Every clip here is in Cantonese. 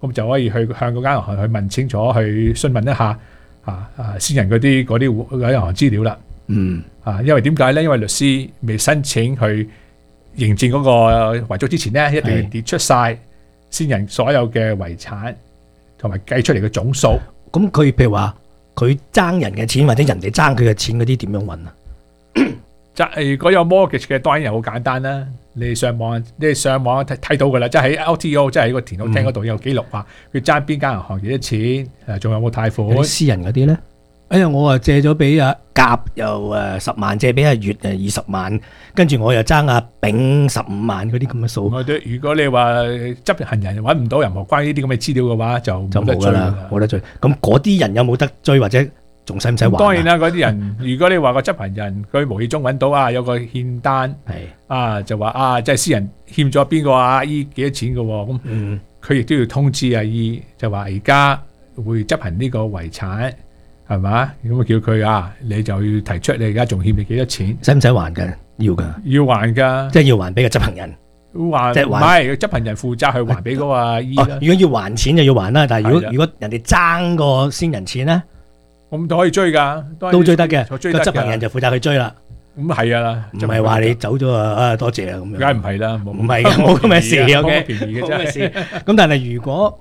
咁就可以去向嗰間銀行去問清楚，去詢問一下先人嗰啲銀行資料啦。因為點解咧？因為律師未申請去認證嗰個遺囑之前咧，一定要列出晒先人所有嘅遺產，同埋計出嚟嘅總數。 咁佢譬如話佢爭人嘅錢，或者人哋爭佢嘅錢嗰啲，點樣揾啊？ 如果有 mortgage 嘅，當然係好簡單啦。你上網睇到噶啦，即係喺 LTO， 即係喺個田土廳嗰度有記錄話佢爭邊間銀行幾多錢，仲有冇貸款？ 有啲私人嗰啲咧，哎呀，我借咗俾阿甲又10萬，借俾阿月20萬，跟住我又爭阿丙15萬嗰啲咁嘅數。 如果你話執行人揾唔到任何關於呢啲咁嘅資料嘅話，就冇得追啦， 冇得追。咁嗰啲人有冇得追，或者仲使唔使還？ 當然啦，嗰啲人如果你話個執行人佢無意中揾到有個欠單，就話即係私人欠咗邊個阿姨幾多錢嘅喎，咁佢亦都要通知阿姨，就話而家會執行呢個遺產，係嘛？咁啊叫佢你就要提出你而家仲欠你幾多錢， 使唔使還㗎？要㗎， 要還㗎， 即係要還俾個執行人。 還即係唔係執行人負責去還俾嗰個阿姨啦。 如果要還錢就要還啦，但係如果人哋爭個先人錢咧？ 咁都可以追噶， 都追得嘅。個執行人就負責去追啦。 咁係啊， 唔係話你走咗多謝啊咁樣。 梗係唔係啦， 唔係嘅，冇咁嘅事，OK， 便宜嘅啫。 咁但係如果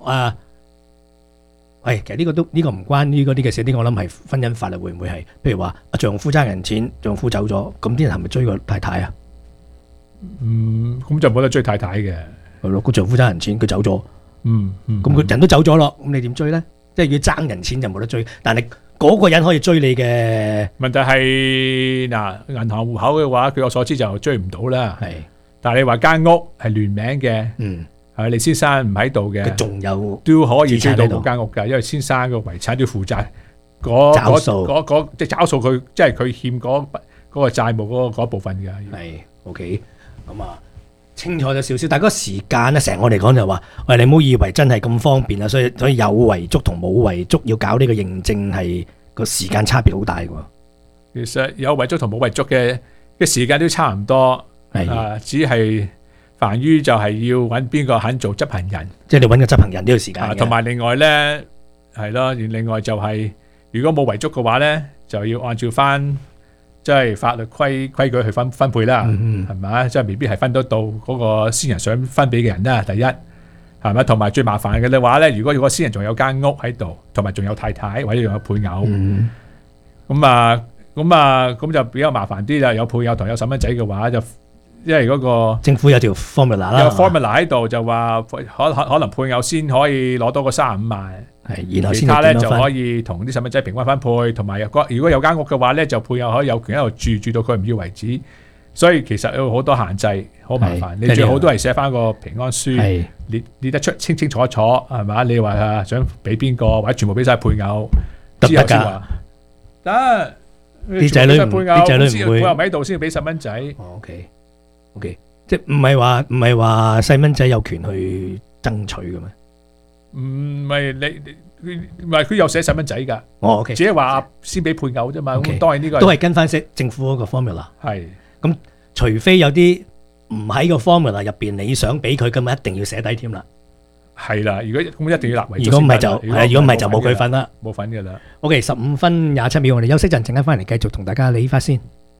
其實呢個唔關呢啲嘅事，呢個我諗係婚姻法律會唔會係？譬如話丈夫爭人錢，丈夫走咗，咁啲人係咪追個太太啊？ 咁就冇得追太太嘅。 係咯，個丈夫爭人錢，佢走咗。咁佢人都走咗咯，咁你點追咧？即係要爭人錢就冇得追，但係嗰個人可以追你嘅。問題係銀行戶口嘅話，據我所知就追唔到啦。 係，但係你話間屋係聯名嘅，係你先生唔喺度嘅， 仲有都可以追到嗰間屋㗎，因為先生個遺產都要負責找數， 即係找數佢，即係佢欠嗰個債務嗰部分㗎。 係 OK， 咁清楚咗少少，但係嗰個時間咧，成日我哋講就話，喂，你唔好以為真係咁方便啊！所以有遺囑同冇遺囑要搞呢個認證係個時間差別好大嘅。 其實有遺囑同冇遺囑嘅時間都差唔多，只係煩於就係要揾邊個肯做執行人， 即係你揾個執行人呢個時間。 同埋另外咧係咯，另外就係如果冇遺囑嘅話咧，就要按照翻。即係法律規矩去分配啦，係咪？即係未必係分得到嗰個先人想分俾嘅人啦。第一係咪？同埋最麻煩嘅話咧，如果個先人仲有間屋喺度，同埋仲有太太或者仲有配偶，咁就比較麻煩啲啦。有配偶同有細蚊仔嘅話，就因為嗰個政府有條 formula 啦， 有 formula 喺度就話可能配偶先可以攞多個35萬。 然後其他咧就可以同啲細蚊仔平均分配，同埋如果有間屋嘅話咧，就配偶可以有權喺度住到佢唔要為止。所以其實有好多限制，好麻煩。你最好都係寫翻個平安書，列得出清清楚楚，係嘛？你話想俾邊個，或者全部俾晒配偶， 得唔得㗎？ 得， 啲仔女唔會， 配偶喺度先俾細蚊仔。 OK， 即係唔係話細蚊仔有權去爭取嘅咩？ 唔係唔係佢有寫細蚊仔噶 ，OK， 只係話先俾配偶啫嘛。咁當然呢個都係跟翻政府嗰個 formula。 係， 咁除非有啲唔喺個 formula 入邊，你想俾佢，咁一定要寫低添啦。 係啦，如果咁一定要立遺囑。 如果唔係就冇佢份啦， 冇份噶啦。 OK， 15分27秒，我哋休息陣間翻嚟繼續同大家理法先。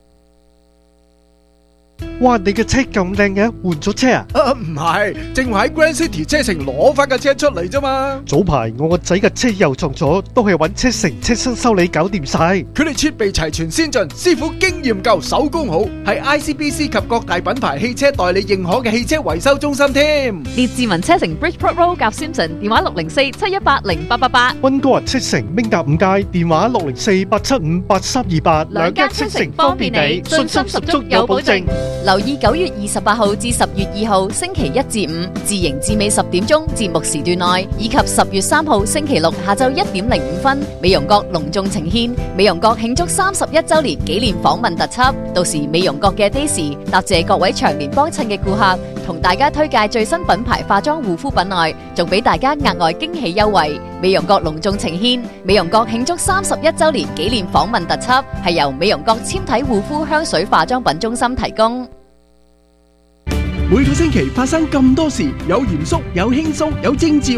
哇！你嘅車咁靚嘅，換咗車啊？ 唔係，正話喺 Grand City 車城攞翻架車出嚟啫嘛。 早排我個仔嘅車又撞咗，都係揾車城車身修理搞掂晒。 佢哋設備齊全先進，師傅經驗夠，手工好，係 ICBC 及各大品牌汽車代理認可嘅汽車維修中心添。 列治文車城 Bridgeport Road 夾 Simpson，電話604-718-0888。 溫哥華車城明達5街，電話604-875-8328。 兩家車城方便你，信心十足有保證。留意9月28號至10月2號星期1至5自營至尾10點鐘節目時段內，以及10月3號星期6下晝1點05分，美容閣隆重呈獻美容閣慶祝31週年紀念訪問特輯。到時美容閣嘅 Daisy 答謝各位長年幫襯嘅顧客，同大家推介最新品牌化妝護膚品外，仲俾大家額外驚喜優惠。美容閣隆重呈獻美容閣慶祝31週年紀念訪問特輯，係由美容閣纖體護膚香水化妝品中心提供。 每個星期發生咁多事，有嚴肅，有輕鬆，有政治。